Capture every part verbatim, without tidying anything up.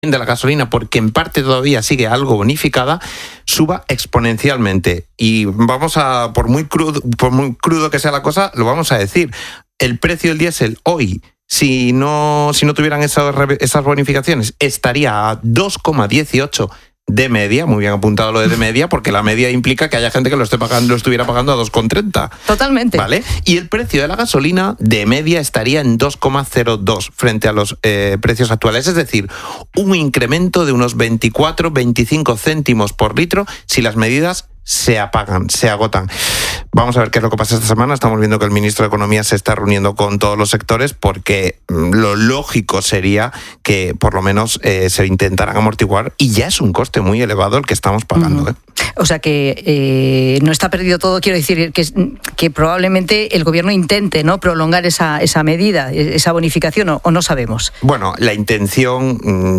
de la gasolina, porque en parte todavía sigue algo bonificada, suba exponencialmente. Y vamos a, por muy crudo, por muy crudo que sea la cosa, lo vamos a decir. El precio del diésel hoy, si no, si no tuvieran esas, esas bonificaciones, estaría a dos coma dieciocho de media, muy bien apuntado lo de, de media, porque la media implica que haya gente que lo esté pagando, lo estuviera pagando a dos coma treinta. Totalmente. ¿Vale? Y el precio de la gasolina de media estaría en dos coma cero dos frente a los eh, precios actuales. Es decir, un incremento de unos veinticuatro, veinticinco céntimos por litro si las medidas se apagan, se agotan. Vamos a ver qué es lo que pasa esta semana. Estamos viendo que el ministro de Economía se está reuniendo con todos los sectores porque lo lógico sería que por lo menos eh, se intentaran amortiguar, y ya es un coste muy elevado el que estamos pagando. Uh-huh. ¿eh? O sea que eh, no está perdido todo. Quiero decir que, que probablemente el gobierno intente, ¿no?, prolongar esa, esa medida, esa bonificación, o, o no sabemos. Bueno, la intención,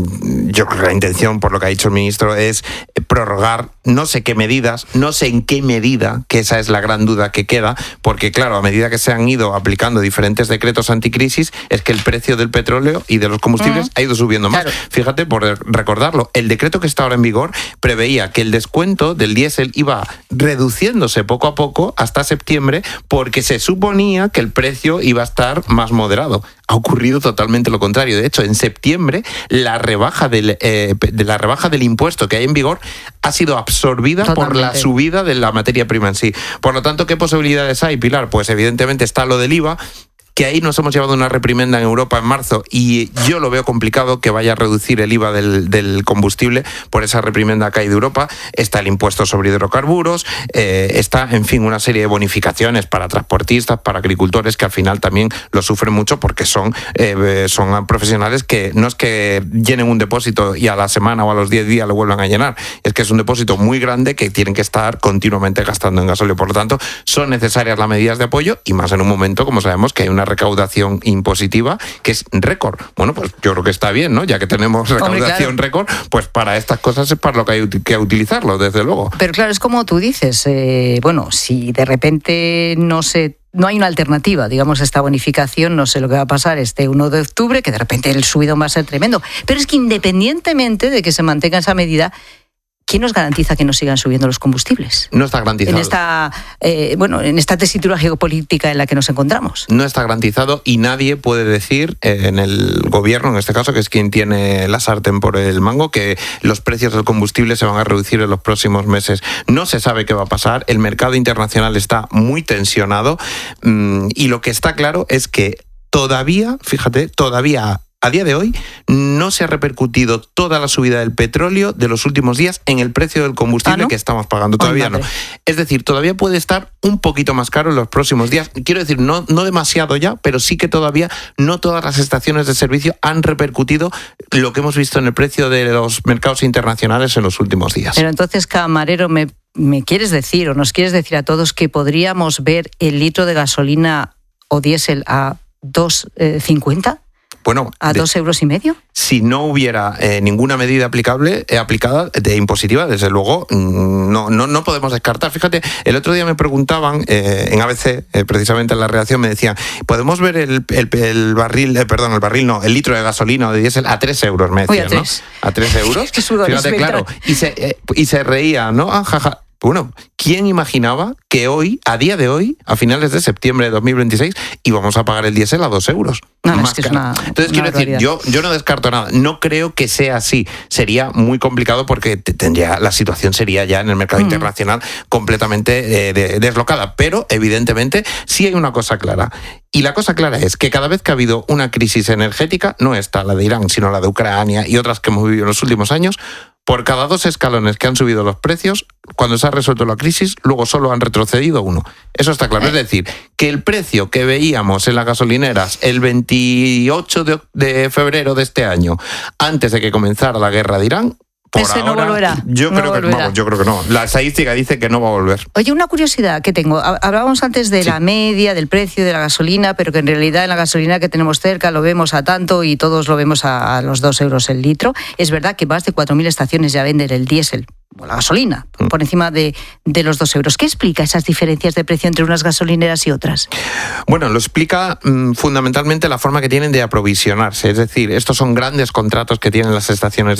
yo creo que la intención, por lo que ha dicho el ministro, es prorrogar no sé qué medidas, no sé en qué medida, que esa es la gran duda que queda, porque claro, a medida que se han ido aplicando diferentes decretos anticrisis, es que el precio del petróleo y de los combustibles uh-huh. ha ido subiendo más. Claro. Fíjate, por recordarlo, el decreto que está ahora en vigor preveía que el descuento del diésel iba reduciéndose poco a poco hasta septiembre, porque se suponía que el precio iba a estar más moderado. Ha ocurrido totalmente lo contrario. De hecho, en septiembre la rebaja del, eh, de la rebaja del impuesto que hay en vigor ha sido absorbida totalmente por la subida de la materia prima en sí. Por lo tanto, ¿qué posibilidades hay, Pilar? Pues evidentemente está lo del I V A, que ahí nos hemos llevado una reprimenda en Europa en marzo, y yo lo veo complicado que vaya a reducir el I V A del, del combustible por esa reprimenda que hay de Europa. Está el impuesto sobre hidrocarburos, eh, está, en fin, una serie de bonificaciones para transportistas, para agricultores, que al final también lo sufren mucho porque son, eh, son profesionales que no es que llenen un depósito y a la semana o a los diez días lo vuelvan a llenar, es que es un depósito muy grande que tienen que estar continuamente gastando en gasolio. Por lo tanto, son necesarias las medidas de apoyo, y más en un momento, como sabemos, que hay una recaudación impositiva que es récord. Bueno, pues yo creo que está bien, ¿no? Ya que tenemos recaudación Hombre, claro. récord, pues para estas cosas es para lo que hay que utilizarlo, desde luego. Pero claro, es como tú dices, eh, bueno, si de repente no se no hay una alternativa, digamos, a esta bonificación, no sé lo que va a pasar este uno de octubre, que de repente el subidón va a ser tremendo. Pero es que independientemente de que se mantenga esa medida, ¿quién nos garantiza que no sigan subiendo los combustibles? No está garantizado. En esta, eh, bueno, en esta tesitura geopolítica en la que nos encontramos. No está garantizado, y nadie puede decir, eh, en el gobierno, en este caso, que es quien tiene la sartén por el mango, que los precios del combustible se van a reducir en los próximos meses. No se sabe qué va a pasar. El mercado internacional está muy tensionado, mmm, y lo que está claro es que todavía, fíjate, todavía a día de hoy no se ha repercutido toda la subida del petróleo de los últimos días en el precio del combustible ¿Ah, no? que estamos pagando. Todavía no. Es decir, todavía puede estar un poquito más caro en los próximos días. Quiero decir, no, no demasiado ya, pero sí que todavía no todas las estaciones de servicio han repercutido lo que hemos visto en el precio de los mercados internacionales en los últimos días. Pero entonces, camarero, me, me quieres decir o nos quieres decir a todos que podríamos ver el litro de gasolina o diésel a dos cincuenta? Bueno, ¿A dos euros y medio? Si no hubiera eh, ninguna medida aplicable eh, aplicada de impositiva, desde luego no, no, no podemos descartar. Fíjate, el otro día me preguntaban eh, en A B C, eh, precisamente en la redacción, me decían, ¿podemos ver el, el, el barril, eh, perdón, el barril no, el litro de gasolina o de diésel a tres euros? Me decían, Uy, a tres. ¿no? A tres euros. Qué sudor, fíjate, claro. Y se, eh, y se reía, ¿no? Ah, jaja. Bueno, ¿quién imaginaba que hoy, a día de hoy, a finales de septiembre de dos mil veintiséis, íbamos a pagar el diésel a dos euros? No, más es que caro. Es una, Entonces, una quiero decir, yo, yo no descarto nada. No creo que sea así. Sería muy complicado porque tendría, la situación sería ya en el mercado mm. internacional completamente eh, de, deslocada. Pero, evidentemente, sí hay una cosa clara. Y la cosa clara es que cada vez que ha habido una crisis energética, no esta, la de Irán, sino la de Ucrania y otras que hemos vivido en los últimos años, por cada dos escalones que han subido los precios, cuando se ha resuelto la crisis, luego solo han retrocedido uno. Eso está claro. Es decir, que el precio que veíamos en las gasolineras el veintiocho de febrero de este año, antes de que comenzara la guerra de Irán, por Ese ahora, no volverá. Yo, no creo volverá. Que, vamos, yo creo que no. La estadística dice que no va a volver. Oye, una curiosidad que tengo. Hablábamos antes de sí. la media, del precio de la gasolina, pero que en realidad en la gasolina que tenemos cerca lo vemos a tanto y todos lo vemos a, a los dos euros el litro. Es verdad que más de cuatro mil estaciones ya venden el diésel o la gasolina por encima de, de los dos euros. ¿Qué explica esas diferencias de precio entre unas gasolineras y otras? Bueno, lo explica mmm, fundamentalmente la forma que tienen de aprovisionarse. Es decir, estos son grandes contratos que tienen las estaciones